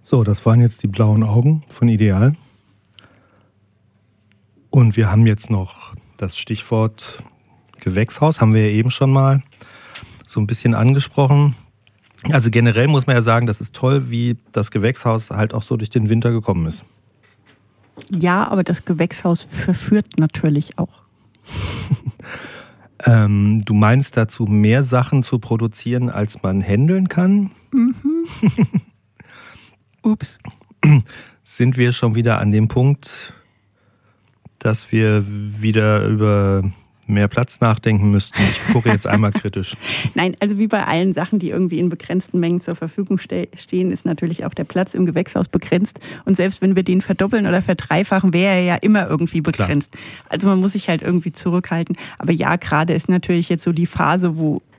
So, das waren jetzt die blauen Augen von Ideal. Und wir haben jetzt noch das Stichwort Gewächshaus, haben wir ja eben schon mal so ein bisschen angesprochen. Also generell muss man ja sagen, das ist toll, wie das Gewächshaus halt auch so durch den Winter gekommen ist. Ja, aber das Gewächshaus verführt natürlich auch. Du meinst dazu, mehr Sachen zu produzieren, als man handeln kann? Mhm. Ups. Sind wir schon wieder an dem Punkt, dass wir wieder über mehr Platz nachdenken müssten? Ich gucke jetzt einmal kritisch. Nein, also wie bei allen Sachen, die irgendwie in begrenzten Mengen zur Verfügung stehen, ist natürlich auch der Platz im Gewächshaus begrenzt. Und selbst wenn wir den verdoppeln oder verdreifachen, wäre er ja immer irgendwie begrenzt. Klar. Also man muss sich halt irgendwie zurückhalten. Aber ja, gerade ist natürlich jetzt so die Phase, wo